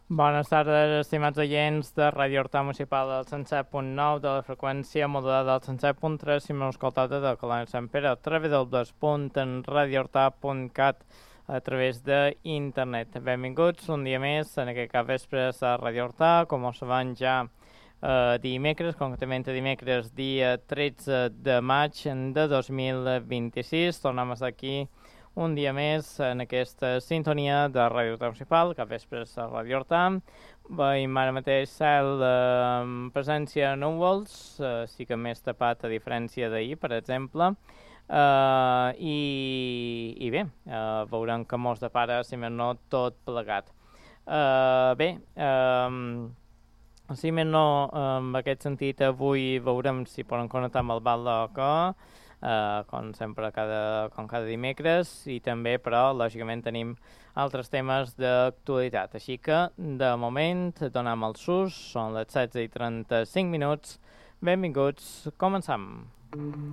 Bones tardes, estimats oients de Ràdio Horta Municipal del 107.9 de la freqüència modulada del 107.3 si m'heu escoltat de Colònia Sant Pere a través del radiohorta.cat a través d'internet. Benvinguts un dia més en aquest capvespre a Ràdio Horta, com ho sabem ja dimecres, concretament dimecres dia 13 de maig de 2026. Tornem a estar aquí un dia més en aquesta sintonia de Ràdio Horta Municipal, capvespres a Ràdio Horta. Veiem ara mateix cel amb presència de núvols, sí que més tapat a diferència d'ahir, per exemple. I bé, veurem que mos depara, si més no, tot plegat. Si més no, en aquest sentit, avui veurem si poden connectar amb el Val d'Oca, com sempre, com cada dimecres, i també, però, lògicament, tenim altres temes d'actualitat. Així que, de moment, donem el sus, són les 16:35. Benvinguts, començam.